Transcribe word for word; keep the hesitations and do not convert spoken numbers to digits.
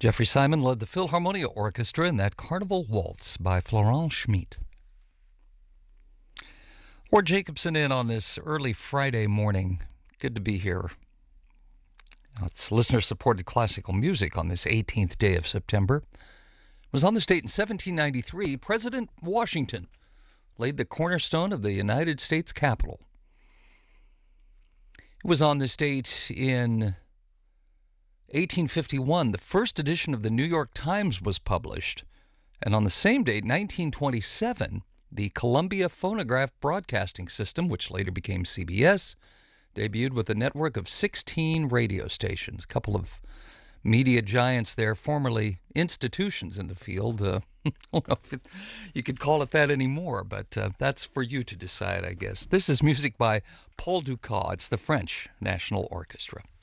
Jeffrey Simon led the Philharmonia Orchestra in that Carnival Waltz by Florent Schmidt. Ward Jacobson in on this early Friday morning. Good to be here. It's listener-supported classical music on this eighteenth day of September. It was on this date in seventeen ninety-three, President Washington laid the cornerstone of the United States Capitol. It was on this date in eighteen fifty-one, the first edition of the New York Times was published. And on the same date, nineteen twenty-seven, the Columbia Phonograph Broadcasting System, which later became C B S, debuted with a network of sixteen radio stations. A couple of media giants there, formerly institutions in the field. Uh, I don't know if it, you could call it that anymore, but uh, that's for you to decide, I guess. This is music by Paul Dukas. It's the French National Orchestra.